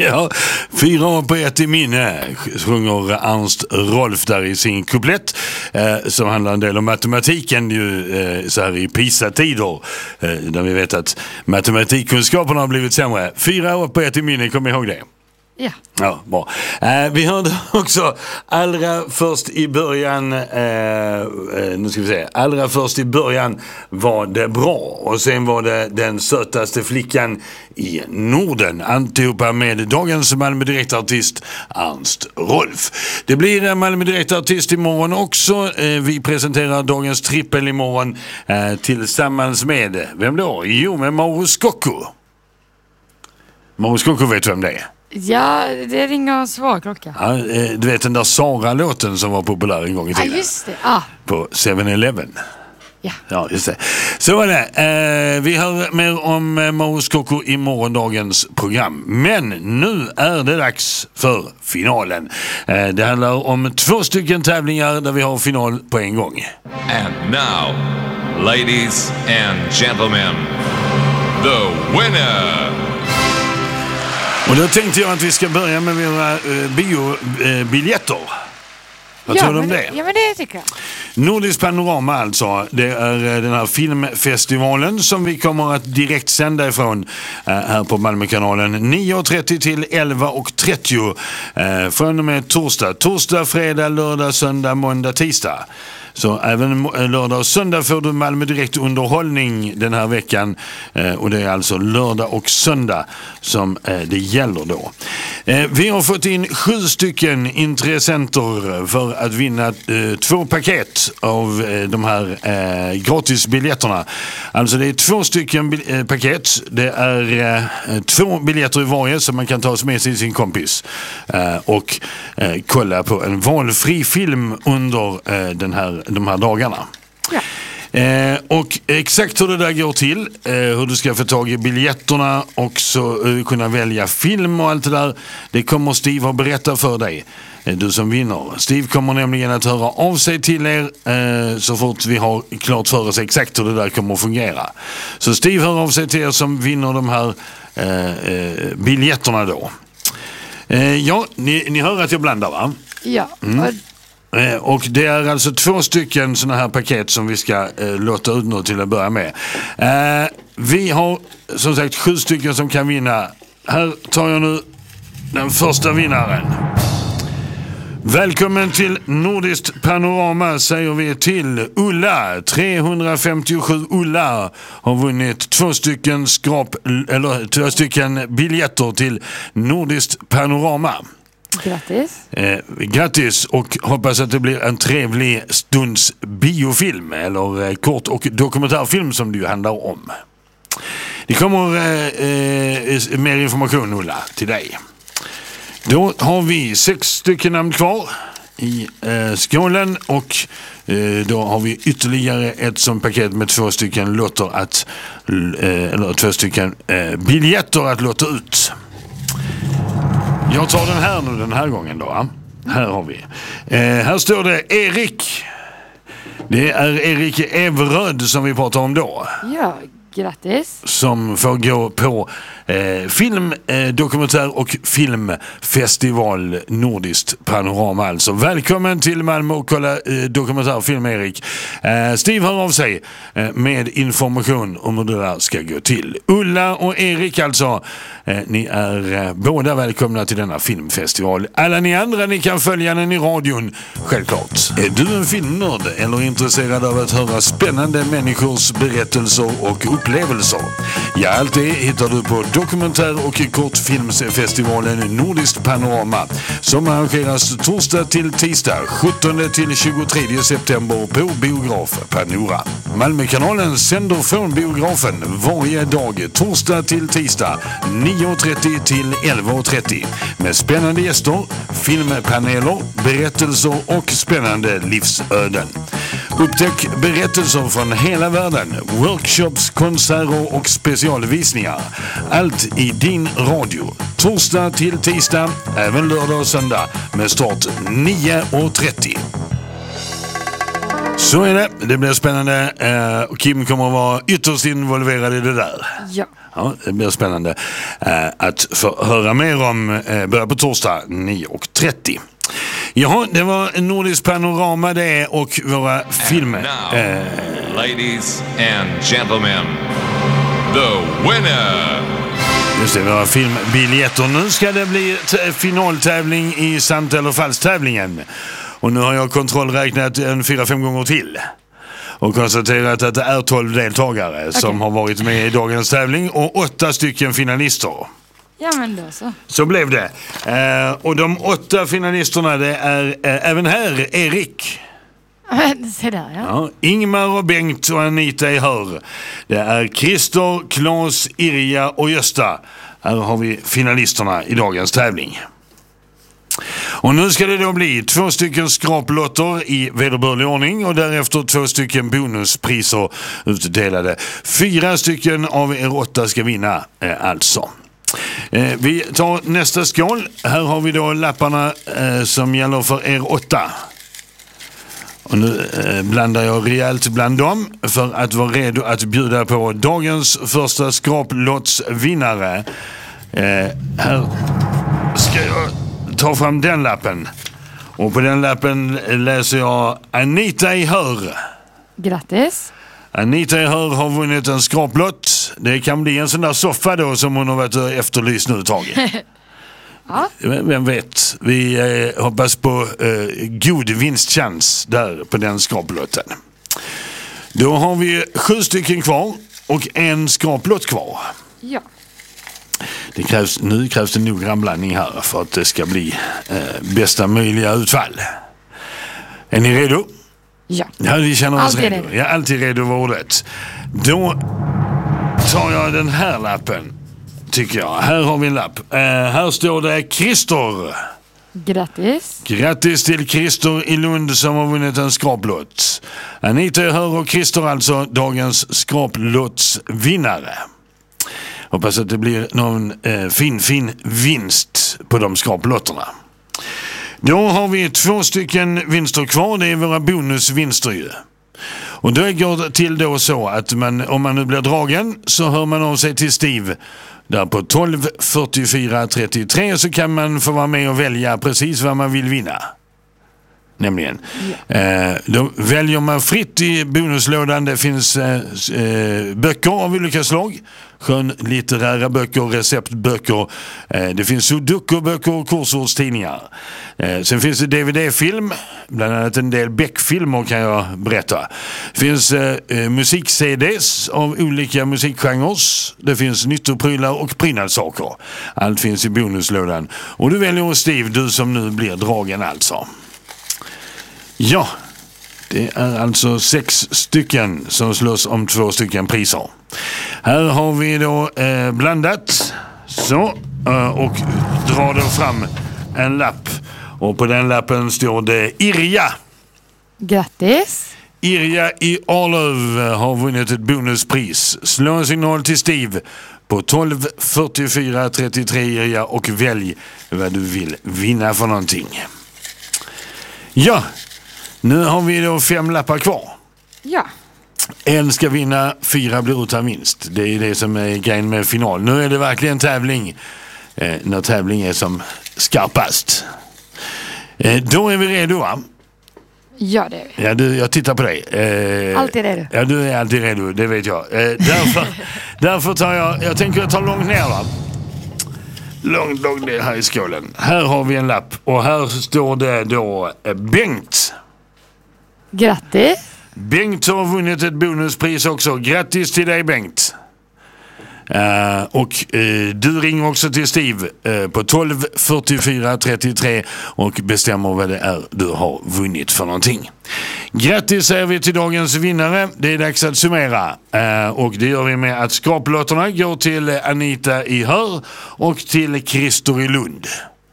Ja, 4 år på ett i minne sjunger Ernst Rolf där i sin kuplett som handlar en del om matematiken ju så här i PISA-tider där vi vet att matematikkunskaperna har blivit sämre. 4 år på ett i minne, kommer ihåg det? Ja. Ja, bra. Vi hörde också allra först i början var det bra och sen var det den sötaste flickan i Norden, alltihopa med dagens Malmö direktartist Ernst Rolf. Det blir Malmö direktartist imorgon också. Vi presenterar dagens trippel imorgon tillsammans med, vem då? Jo, med Mauro Scocco. Mauro Scocco vet vem det är. Ja, det ringer och svar klocka. Ja, du vet den där Sara-låten som var populär en gång i tiden. Ja, just det. På 7-Eleven. Ja, just det. Så var det. Vi hör mer om Mauro Scocco i morgondagens program. Men nu är det dags för finalen. Det handlar om 2 stycken tävlingar där vi har final på en gång. And now, ladies and gentlemen, the winner! Och då tänkte jag att vi ska börja med våra biobiljetter. Vad tror du om det? Ja, men det tycker jag. Nordisk Panorama alltså. Det är den här filmfestivalen som vi kommer att direkt sända ifrån här på Malmökanalen. 9.30 till 11.30 från och med torsdag. Torsdag, fredag, lördag, söndag, måndag, tisdag. Så även lördag och söndag får du Malmö direkt underhållning den här veckan. Och det är alltså lördag och söndag som det gäller då. Vi har fått in 7 stycken intressenter för att vinna 2 paket av de här gratisbiljetterna. Alltså det är 2 stycken paket. Det är 2 biljetter i varje som man kan ta med sig sin kompis. Och kolla på en valfri film under de här dagarna. Ja. Och exakt hur det där går till, hur du ska få tag i biljetterna och så kunna välja film och allt det där, det kommer Steve att berätta för dig, du som vinner. Steve kommer nämligen att höra av sig till er så fort vi har klart för oss exakt hur det där kommer att fungera. Så Steve hör av sig till er som vinner de här biljetterna då. Ja, ni hör att jag blandar, va? Ja. Och det är alltså 2 stycken såna här paket som vi ska låta ut nu till att börja med. Vi har som sagt 7 stycken som kan vinna. Här tar jag nu den första vinnaren. Välkommen till Nordiskt Panorama säger vi till Ulla. 357 Ulla har vunnit 2 stycken biljetter till Nordiskt Panorama. Grattis. Grattis och hoppas att det blir en trevlig stunds biofilm eller kort- och dokumentärfilm som det ju handlar om. Det kommer mer information, Ulla, till dig. Då har vi 6 stycken namn kvar i skålen och då har vi ytterligare ett som paket med 2 stycken lotter eller 2 stycken biljetter att låta ut. Jag tar den här nu den här gången då. Här har vi. Här står det Erik. Det är Erik Everöd som vi pratar om då. Ja, grattis. Som får gå på film, dokumentär och filmfestival Nordiskt Panorama. Alltså välkommen till Malmö och kolla dokumentärfilm, Erik. Steve hör av sig med information om hur det där ska gå till. Ulla och Erik alltså, ni är båda välkomna till denna filmfestival. Alla ni andra, ni kan följa den i radion, självklart. Är du en filmnörd eller intresserad av att höra spännande människors berättelser och upplevelser? Ja, allt det hittar du på dokumentär- och kortfilmsfestivalen Nordiskt Panorama som arrangeras torsdag till tisdag 17 till 23 september på biograf Panora. Malmökanalen sänder från biografen varje dag torsdag till tisdag 9.30 till 11.30 med spännande gäster, filmpaneler, berättelser och spännande livsöden. Upptäck berättelser från hela världen, workshops, konserter och specialvisningar. Allt i din radio. Torsdag till tisdag, även lördag och söndag med start 9.30. Så är det. Det blir spännande. Och Kim kommer att vara ytterst involverad i det där. Ja. Ja, det blir spännande att få höra mer om. Börjar på torsdag 9:30. Ja, det var Nordisk panorama det och våra filmer. Ladies and gentlemen, the winner! Just det, våra filmbiljetter. Nu ska det bli finaltävling i sant eller falskt tävlingen. Och nu har jag kontrollräknat 4-5 gånger till. Och konstaterat att det är 12 deltagare som har varit med i dagens tävling och 8 stycken finalister. Ja, men då så. Så blev det. Och de 8 finalisterna, det är även här Erik. Se där, ja. Ja, Ingmar och Bengt och Anita i hör. Det är Christer, Claes, Irja och Gösta. Här har vi finalisterna i dagens tävling. Och nu ska det då bli 2 stycken skraplotter i vederbörlig ordning och därefter 2 stycken bonuspriser utdelade. 4 stycken av er 8 ska vinna alltså. Vi tar nästa skål. Här har vi då lapparna som gäller för er 8. Och nu blandar jag rejält bland dem för att vara redo att bjuda på dagens första skraplottsvinnare. Här ska jag ta fram den lappen. Och på den lappen läser jag Anita i hör. Grattis. Anita i hör har vunnit en skraplott. Det kan bli en sån där soffa då som hon har varit efterlyst nu ett tag. Ja. Vem vet? Vi hoppas på god vinstchans där på den skraplotten. Då har vi 7 stycken kvar och en skraplott kvar. Ja. Nu krävs det noggrann blandning här för att det ska bli bästa möjliga utfall. Är ni redo? Ja. Ja, vi känner oss Alltid redo. redo. Jag är alltid redo var ordet. Då tar jag den här lappen, tycker jag. Här har vi en lapp. Här står det Christer. Grattis. Grattis till Christer i Lund som har vunnit en skraplott. Anita hör och Christer alltså dagens skraplottsvinnare. Hoppas att det blir någon fin vinst på de skraplotterna. Då har vi 2 stycken vinster kvar. Det är våra bonusvinster ju. Och då går det till då så att om man nu blir dragen så hör man av sig till Steve. Där på 12 44 33 så kan man få vara med och välja precis vad man vill vinna. Nämligen. Då väljer man fritt i bonuslådan. Det finns böcker av olika slag. Skönlitterära böcker, receptböcker. Det finns sudoku-böcker och kursordstidningar. Sen finns det DVD-film. Bland annat en del Beck-filmer kan jag berätta. Det finns musik-CDs av olika musikgenres. Det finns nyttoprylar och prydnadssaker. Allt finns i bonuslådan. Och du väljer Steve, du som nu blir dragen alltså. Ja, det är alltså 6 stycken som slåss om 2 stycken priser. Här har vi då blandat så och drar då fram en lapp. Och på den lappen står det Irja. Grattis. Irja i Arlöv har vunnit ett bonuspris. Slå en signal till Steve på 12 44 33 Irja och välj vad du vill vinna för någonting. Ja. Nu har vi då 5 lappar kvar. Ja. En ska vinna, 4 blir utan vinst. Det är det som är grejen med final. Nu är det verkligen tävling. När tävling är som skarpast. Då är vi redo, va? Ja, det är vi. Ja, jag tittar på dig. Alltid redo. Ja, du är alltid redo, det vet jag. Därför tar jag tänker ta långt ner, va? Långt ner här i skålen. Här har vi en lapp och här står det då Bengt. Grattis. Bengt har vunnit ett bonuspris också. Grattis till dig, Bengt. Och du ringer också till Steve på 12 44 33 och bestämmer vad det är du har vunnit för någonting. Grattis säger vi till dagens vinnare. Det är dags att summera. Och det gör vi med att skraplotterna går till Anita i Hör och till Christer i Lund.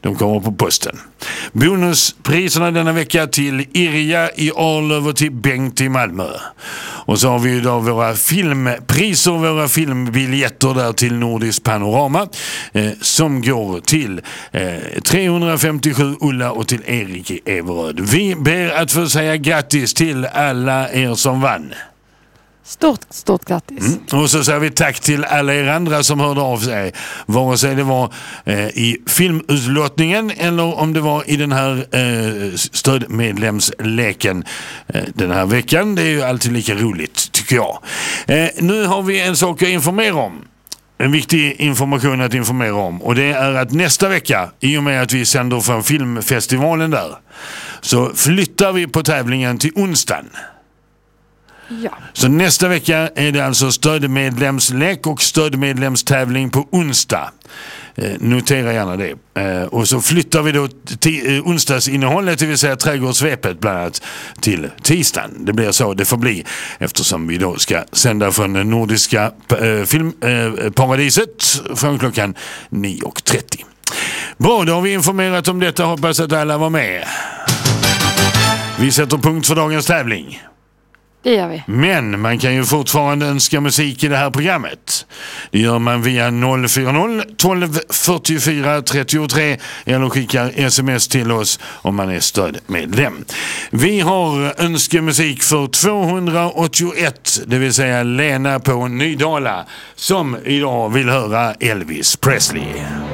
De kommer på posten. Bonuspriserna denna vecka till Irja i Arlöv och till Bengt i Malmö. Och så har vi idag våra filmpriser, våra filmbiljetter där till Nordisk Panorama som går till 357 Ulla och till Erik i Everöd. Vi ber att få säga grattis till alla er som vann. Stort grattis. Och så säger vi tack till alla er andra som hörde av sig. Vare sig det var i filmutlottningen eller om det var i den här stödmedlemsleken den här veckan. Det är ju alltid lika roligt tycker jag. Nu har vi en sak att informera om. En viktig information att informera om. Och det är att nästa vecka, i och med att vi sänder från filmfestivalen där, så flyttar vi på tävlingen till onsdagen. Ja. Så nästa vecka är det alltså stödmedlemslek och stödmedlemstävling på onsdag. Notera gärna det. Och så flyttar vi då onsdagsinnehållet, det vill säga trädgårdssvepet bland annat, till tisdagen. Det blir så det får bli eftersom vi då ska sända från den nordiska filmparadiset från klockan 9:30. Bra, då har vi informerat om detta. Hoppas att alla var med. Vi sätter punkt för dagens tävling. Det gör vi. Men man kan ju fortfarande önska musik i det här programmet. Det gör man via 040 12 44 33 eller skickar sms till oss om man är stödmedlem. Vi har önskemusik för 281, det vill säga Lena på Nydala, som idag vill höra Elvis Presley.